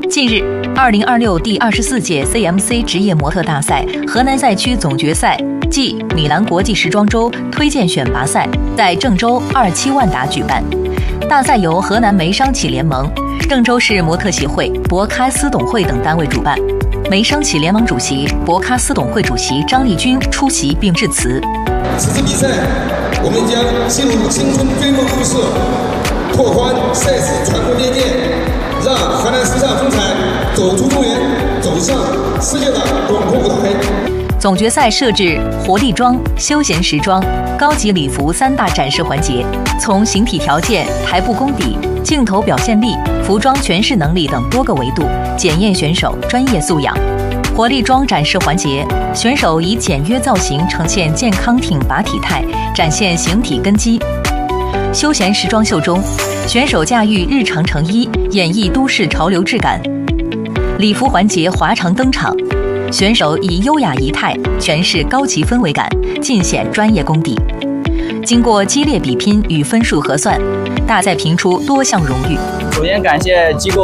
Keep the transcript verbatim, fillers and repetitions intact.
近日，二零二六第二十四届 C M C 职业模特大赛河南赛区总决赛暨米兰国际时装周推荐选拔赛在郑州二七万达举办。大赛由河南煤商企联盟、郑州市模特协会、博咖私董会等单位主办。煤商企联盟主席、博咖私董会主席张立军出席并致辞。 此次比赛，我们将进入青春追梦入社，拓宽赛事传播边界，让河南时尚风采走出中原，走向世界的广阔舞台。 总决赛设置活力装、休闲时装、高级礼服三大展示环节，从形体条件、台步功底、镜头表现力、服装诠释能力等多个维度检验选手专业素养。活力装展示环节，选手以简约造型呈现健康挺拔体态，展现形体根基。休闲时装秀中，选手驾驭日常成衣，演绎都市潮流质感。礼服环节华裳登场，选手以优雅仪态诠释高级氛围感，尽显专业功底。经过激烈比拼与分数核算，大赛评出多项荣誉。 首先感谢机构